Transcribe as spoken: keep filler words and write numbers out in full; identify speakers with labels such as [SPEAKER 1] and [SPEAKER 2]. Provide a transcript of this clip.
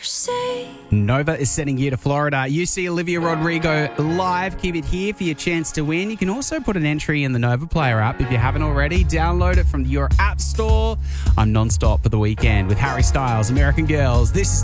[SPEAKER 1] Nova is sending you to Florida. You see Olivia Rodrigo live. Keep it here for your chance to win. You can also put an entry in the Nova Player app if you haven't already. Download it from your app store. I'm non-stop for the weekend with Harry Styles, American Girls. This is